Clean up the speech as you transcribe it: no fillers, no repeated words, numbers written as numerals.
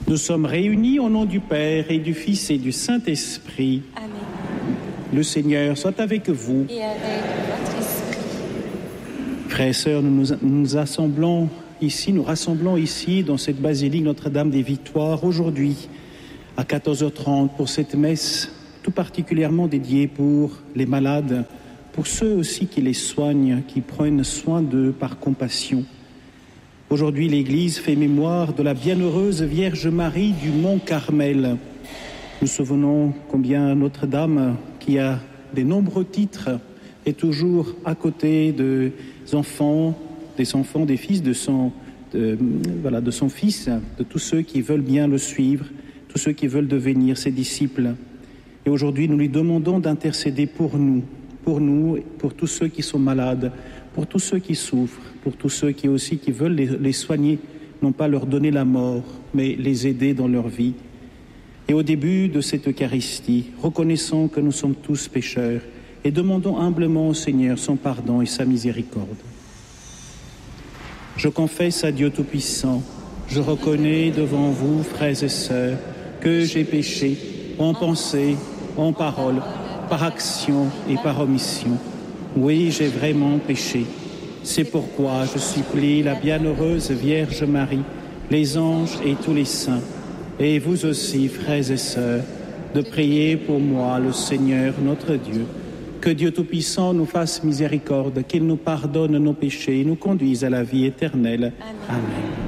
Nous sommes réunis au nom du Père et du Fils et du Saint-Esprit. Amen. Le Seigneur soit avec vous. Et avec votre esprit. Frères et sœurs, nous rassemblons ici dans cette basilique Notre-Dame des Victoires aujourd'hui à 14h30 pour cette messe tout particulièrement dédiée pour les malades, pour ceux aussi qui les soignent, qui prennent soin d'eux par compassion. Aujourd'hui, l'Église fait mémoire de la bienheureuse Vierge Marie du Mont Carmel. Nous souvenons combien Notre-Dame, qui a de nombreux titres, est toujours à côté des enfants, des fils de son fils, de tous ceux qui veulent bien le suivre, tous ceux qui veulent devenir ses disciples. Et aujourd'hui, nous lui demandons d'intercéder pour nous, pour tous ceux qui sont malades, pour tous ceux qui souffrent, pour tous ceux qui veulent les soigner, non pas leur donner la mort, mais les aider dans leur vie. Et au début de cette Eucharistie, reconnaissons que nous sommes tous pécheurs et demandons humblement au Seigneur son pardon et sa miséricorde. Je confesse à Dieu Tout-Puissant, je reconnais devant vous, frères et sœurs, que j'ai péché en pensée, en parole, par action et par omission. Oui, j'ai vraiment péché. C'est pourquoi je supplie la bienheureuse Vierge Marie, les anges et tous les saints, et vous aussi, frères et sœurs, de prier pour moi, le Seigneur notre Dieu. Que Dieu Tout-Puissant nous fasse miséricorde, qu'il nous pardonne nos péchés et nous conduise à la vie éternelle. Amen. Amen.